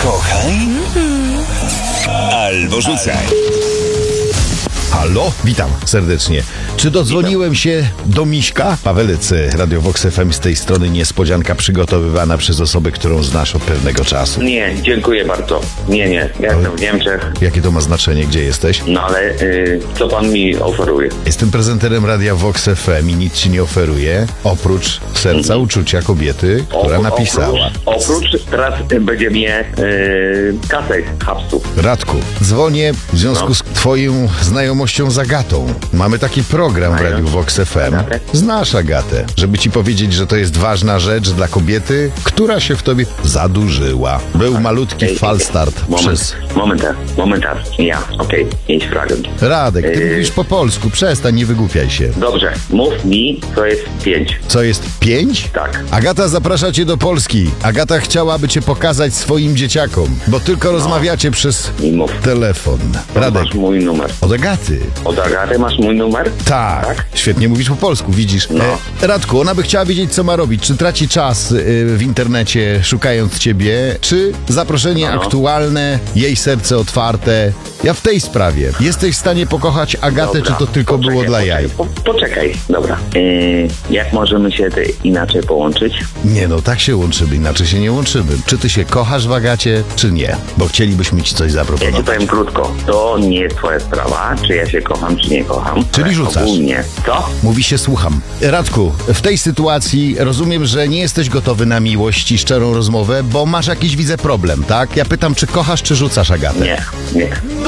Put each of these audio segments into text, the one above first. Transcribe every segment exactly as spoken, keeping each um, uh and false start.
Kochaj albo rzucaj. Halo, witam serdecznie. Czy dodzwoniłem się do Miśka? Pawelec, Radio Vox F M, z tej strony niespodzianka przygotowywana przez osobę, którą znasz od pewnego czasu. Nie, dziękuję bardzo. Nie, nie, ja jestem w Niemczech. Jakie to ma znaczenie, gdzie jesteś? No ale y, co pan mi oferuje? Jestem prezenterem Radia Vox F M i nic ci nie oferuję, oprócz serca Mhm. uczucia kobiety, która Opr- napisała. Oprócz, oprócz teraz będzie mnie y, kasę hapsu. Radku, dzwonię w związku No. z twoją znajomością z Agatą. Mamy taki program w Znajomość? Radiu Vox F M. Agatę? Znasz Agatę, żeby ci powiedzieć, że to jest ważna rzecz dla kobiety, która się w tobie zadłużyła. Był malutki Ej, falstart Moment, przez... momentar, momentar. Ja, okej, okay. Fragment. Radek, ty Ej. mówisz po polsku, przestań, nie wygłupiaj się. Dobrze, mów mi, co jest pięć. Co jest pięć? Tak. Agata zaprasza cię do Polski. Agata chciałaby cię pokazać swoim dzieciakom, bo tylko rozmawiacie przez I mów. telefon. Radek, Masz mój numer. od Agaty. Od Agaty masz mój numer? Tak, Tak? świetnie mówisz po polsku, widzisz. No. E, Radku, ona by chciała wiedzieć, co ma robić. Czy traci czas y, w internecie szukając ciebie, czy zaproszenie No. aktualne, jej serce otwarte. Ja w tej sprawie. Jesteś w stanie pokochać Agatę, Dobra, czy to tylko poczekaj, było dla poczekaj, jaj? Po, poczekaj, dobra. Yy, jak możemy się te inaczej połączyć? Nie no, tak się łączymy, inaczej się nie łączymy. Czy ty się kochasz w Agacie, czy nie? Bo chcielibyśmy ci coś Ja ci zaproponować. powiem krótko. To nie jest twoja sprawa, czy ja się kocham, czy nie kocham. Czyli Ale rzucasz. Ogólnie. Co? Mówi się, słucham. Radku, w tej sytuacji rozumiem, że nie jesteś gotowy na miłość i szczerą rozmowę, bo masz jakiś, widzę, problem, tak? Ja pytam, czy kochasz, czy rzucasz Agatę? Nie, nie.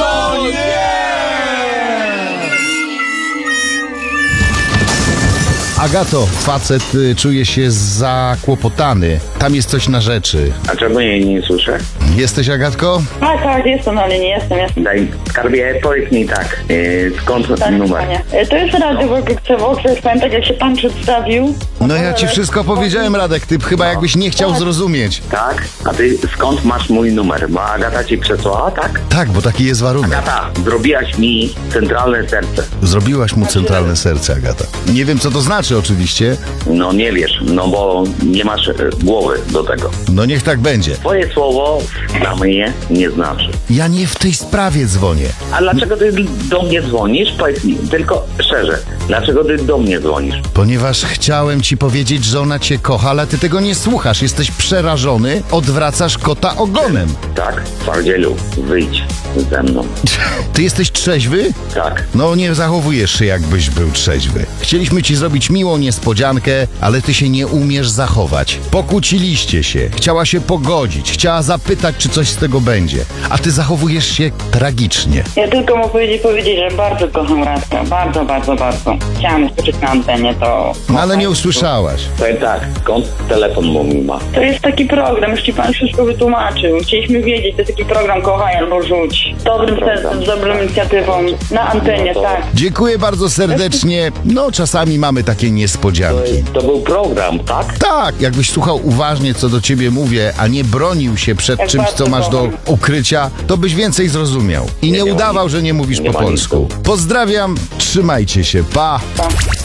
Agato, facet y, czuje się zakłopotany. Tam jest coś na rzeczy. A czemu jej nie słyszę? Jesteś, Agatko? Tak, tak, jestem, ale nie jestem, jestem. Daj, skarbie, powiedz mi tak. Yy, skąd Tak, numer? panie. E, To jest Radio Vox, tak jak się pan przedstawił. No ja ci wszystko powiedziałem, Radek, ty chyba jakbyś nie chciał Tak. zrozumieć. Tak? A ty skąd masz mój numer? Bo Agata ci przesłała, tak? Tak, bo taki jest warunek. Agata, zrobiłaś mi centralne serce. Zrobiłaś mu centralne serce, Agata. Nie wiem, co to znaczy oczywiście. No nie wiesz, no bo nie masz e, głowy do tego. No niech tak będzie. Twoje słowo dla mnie nie znaczy. Ja nie w tej sprawie dzwonię. A dlaczego ty do mnie dzwonisz? Powiedz mi, tylko szczerze, dlaczego ty do mnie dzwonisz? Ponieważ chciałem ci powiedzieć, że ona cię kocha, ale ty tego nie słuchasz. Jesteś przerażony, odwracasz kota ogonem. Tak, twardzielu, wyjdź ze mną. Ty jesteś trzeźwy? Tak. No nie zachowujesz się, jakbyś był trzeźwy. Chcieliśmy ci zrobić miłą niespodziankę, ale ty się nie umiesz zachować. Pokłóciliście się, chciała się pogodzić, chciała zapytać, czy coś z tego będzie, a ty zachowujesz się tragicznie. Ja tylko mu powiedzieć, powiedzieć, że bardzo kocham Radka. Bardzo, bardzo, bardzo. Chciałam usłyszeć na antenie to. No ale nie usłyszałaś. Powiem tak, skąd telefon mój ma? To jest taki program, już ci pan wszystko wytłumaczył. Chcieliśmy wiedzieć, to jest taki program Kochaj albo Rzuć. Z dobrym Program, sercem, z tak. dobrą inicjatywą. Na antenie, No to- tak. Dziękuję bardzo serdecznie. No czasami mamy takie To, niespodzianki. to był program, tak? Tak, jakbyś słuchał uważnie, co do ciebie mówię, a nie bronił się przed Jak czymś, bardzo co masz do kocham. ukrycia, to byś więcej zrozumiał. I nie, Nie ma udawał, nic. że nie mówisz Nie po ma nic. polsku. Pozdrawiam, trzymajcie się, pa!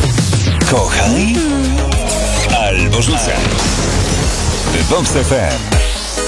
Kochaj albo rzucaj. Vox F M.